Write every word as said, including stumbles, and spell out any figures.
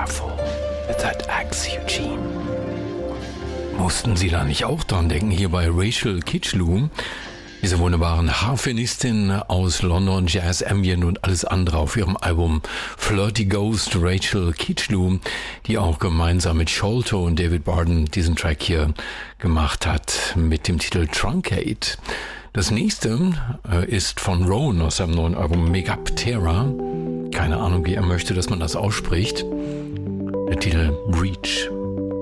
careful with that axe, Eugene. Mussten Sie da nicht auch dran denken, hier bei Rachel Kitchlew, dieser wunderbaren Harfenistin aus London, Jazz, Ambient und alles andere auf ihrem Album Flirty Ghost, Rachel Kitchlew, die auch gemeinsam mit Sholto und David Barden diesen Track hier gemacht hat mit dem Titel Truncate. Das nächste äh, ist von Rowan aus seinem neuen Album Megaptera. Keine Ahnung, wie er möchte, dass man das ausspricht. Der Titel Breach.